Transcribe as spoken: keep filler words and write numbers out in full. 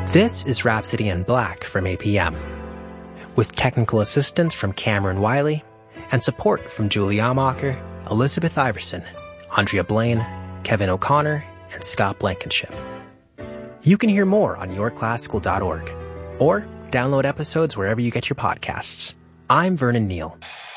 This is Rhapsody in Black from A P M, with technical assistance from Cameron Wiley and support from Julie Amacher, Elizabeth Iverson, Andrea Blaine, Kevin O'Connor, and Scott Blankenship. You can hear more on your classical dot org or download episodes wherever you get your podcasts. I'm Vernon Neal.